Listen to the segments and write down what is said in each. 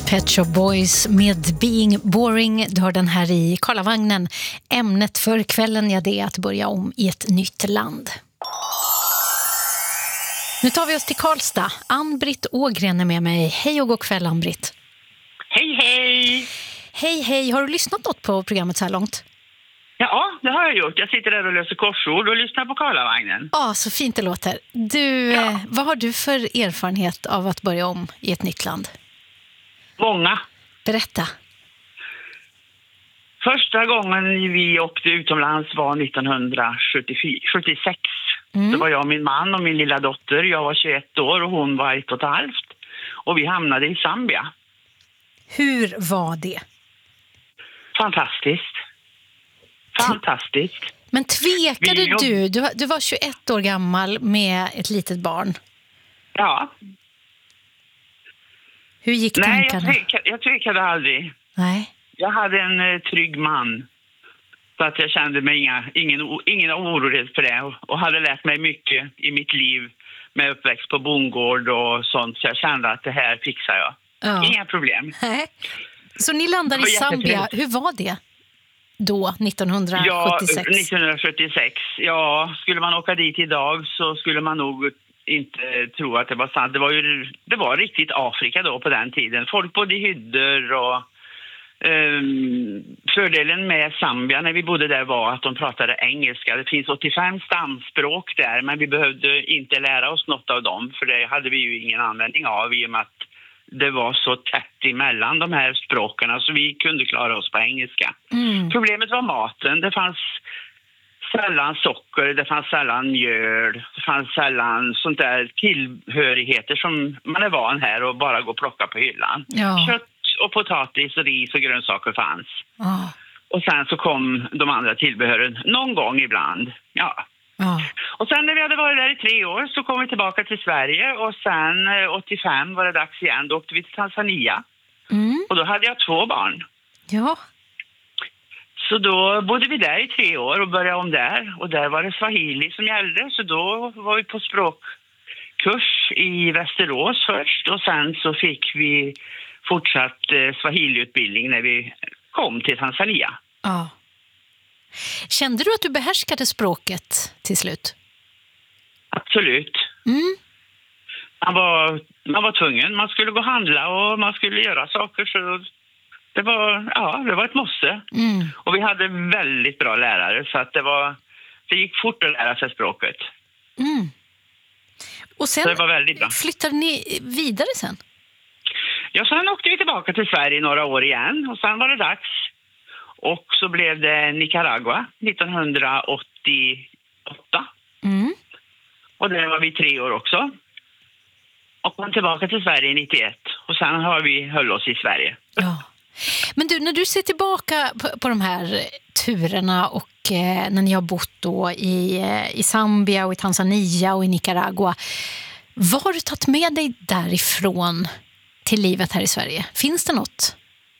Pet Shop Boys med Being Boring. Du har den här i Karlavagnen. Ämnet för kvällen är det att börja om i ett nytt land. Nu tar vi oss till Karlstad. Ann-Britt Ågren är med mig. Hej och god kväll, Ann-Britt. Hej, hej! Hej, hej. Har du lyssnat något på programmet så här långt? Ja, det har jag gjort. Jag sitter där och löser korsord och lyssnar på Karlavagnen. Ja, så fint det låter. Du, vad har du för erfarenhet av att börja om i ett nytt land? Många. Berätta. Första gången vi åkte utomlands var 1976. Då var jag, min man och min lilla dotter. Jag var 21 år och hon var 1,5. Och vi hamnade i Zambia. Hur var det? Fantastiskt. Fantastiskt. Men tvekade du? Du var 21 år gammal med ett litet barn. Ja. Hur gick tankarna? Nej, jag tvekade aldrig. Nej. Jag hade en trygg man. Så att jag kände mig ingen orolighet för det. Och hade lärt mig mycket i mitt liv med uppväxt på bondgård och sånt. Så jag kände att det här fixar jag. Ja. Inga problem. Nej. Så ni landade i Zambia. Hur var det då, 1976? Ja, 1976. Ja, skulle man åka dit idag så skulle man nog inte tro att det var sant. Det var riktigt Afrika då på den tiden. Folk bodde i hyddor och fördelen med Zambia när vi bodde där var att de pratade engelska. Det finns 85 stamspråk där, men vi behövde inte lära oss något av dem för det hade vi ju ingen användning av i och med att det var så tätt emellan de här språken så vi kunde klara oss på engelska. Problemet var maten. Det fanns sällan socker, det fanns sällan mjöl, det fanns sällan sånt där tillhörigheter som man är van här och bara gå och plocka på hyllan. Ja. Kött och potatis och ris och grönsaker fanns. Ja. Och sen så kom de andra tillbehören någon gång ibland. Ja. Ja. Och sen när vi hade varit där i 3 år så kom vi tillbaka till Sverige och sen 85 var det dags igen. Då åkte vi till Tanzania. Och då hade jag 2 barn. Ja. Så då bodde vi där i 3 år och började om där. Och där var det swahili som gällde. Så då var vi på språkkurs i Västerås först. Och sen så fick vi fortsatt swahili-utbildning när vi kom till Tanzania. Ja. Kände du att du behärskade språket till slut? Absolut. Man var tvungen. Man skulle gå och handla och man skulle göra saker så det var ett måste. Och vi hade väldigt bra lärare så att det gick fort att lära sig språket. Och sen så det var väldigt bra. Flyttade ni vidare sen? Ja, sen åkte vi tillbaka till Sverige några år igen och sen var det dags. Och så blev det Nicaragua 1988. Och där var vi 3 år också. Och kom tillbaka till Sverige 91. Och sen har vi höll oss i Sverige. Ja. Men du, när du ser tillbaka på de här turerna och när ni har bott då i Zambia och i Tanzania och i Nicaragua. Vad har du tagit med dig därifrån till livet här i Sverige? Finns det något?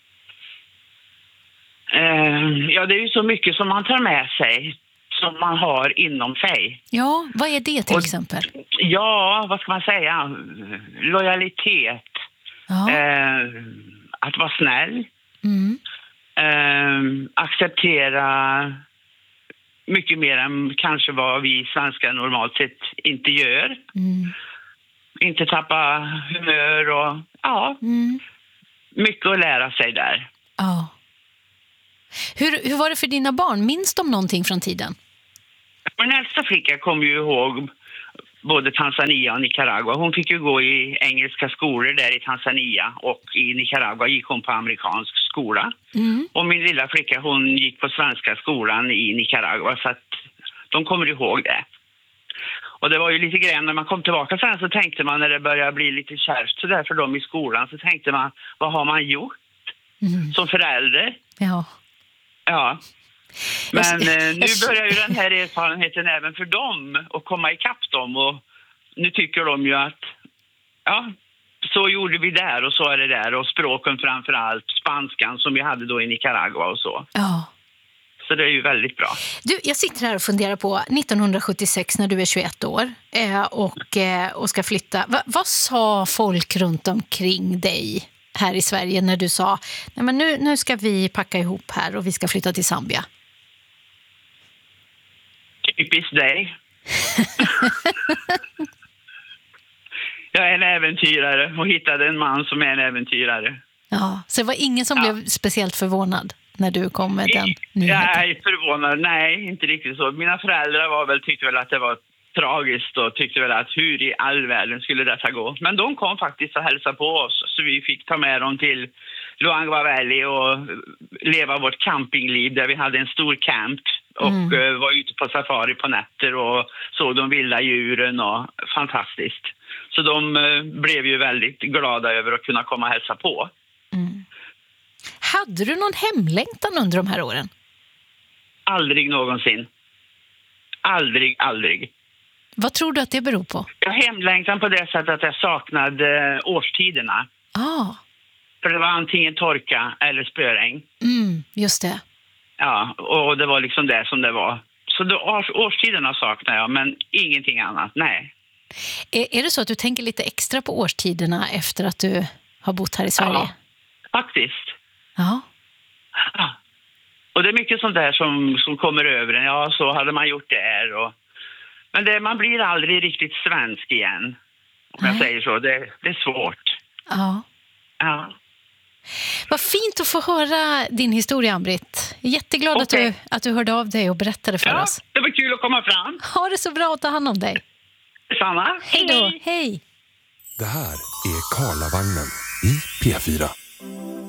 Ja, det är ju så mycket som man tar med sig som man har inom sig. Ja, vad är det till exempel? Ja, vad ska man säga? Lojalitet. Ja. Att vara snäll. Acceptera mycket mer än kanske vad vi svenskar normalt sett inte gör. Inte tappa humör och mycket att lära sig där. Ja. Hur var det för dina barn? Minns de någonting från tiden? Min äldsta flicka kom ju ihåg både Tanzania och Nicaragua. Hon fick ju gå i engelska skolor där i Tanzania och i Nicaragua gick hon på amerikansk skola. Och min lilla flicka hon gick på svenska skolan i Nicaragua så att de kommer ihåg det. Och det var ju lite grann när man kom tillbaka sen så tänkte man när det började bli lite kärvt så där för dem i skolan så tänkte man vad har man gjort som förälder? Ja. Ja. Men nu börjar ju den här erfarenheten även för dem att komma ikapp dem och nu tycker de ju att så gjorde vi där och så är det där och språken framförallt spanskan som vi hade då i Nicaragua och så. Ja. Så det är ju väldigt bra. Du, jag sitter här och funderar på 1976 när du är 21 år och ska flytta. Vad sa folk runt omkring dig här i Sverige när du sa nej, men nu ska vi packa ihop här och vi ska flytta till Zambia? Typiskt dig. Jag är en äventyrare och hittade en man som är en äventyrare. Ja, så det var ingen som blev speciellt förvånad när du kom med den nyheten? Nej, förvånad. Nej, inte riktigt så. Mina föräldrar tyckte väl att det var tragiskt och tyckte väl att hur i all världen skulle detta gå. Men de kom faktiskt och hälsade på oss så vi fick ta med dem till Luangwa Valley och leva vårt campingliv där vi hade en stor camp och var ute på safari på nätter och såg de vilda djuren och fantastiskt. Så de blev ju väldigt glada över att kunna komma och hälsa på. Mm. Hade du någon hemlängtan under de här åren? Aldrig någonsin. Aldrig. Vad tror du att det beror på? Jag hemlängtan på det sättet att jag saknade årstiderna. För det var antingen torka eller spöregn. Just det. Ja, och det var liksom det som det var. Så årstiderna saknar jag, men ingenting annat, nej. Är det så att du tänker lite extra på årstiderna efter att du har bott här i Sverige? Ja, faktiskt. Ja. Och det är mycket sånt där som kommer över en. Ja, så hade man gjort det. Men man blir aldrig riktigt svensk igen. Om jag säger så. Det är svårt. Ja. Vad fint att få höra din historia, Ann-Britt. Jätteglad att du hörde av dig och berättade för oss. Det var kul att komma fram. Ha det så bra och ta hand om dig. Detsamma. Hej då. Hej. Det här är Karlavagnen i P4.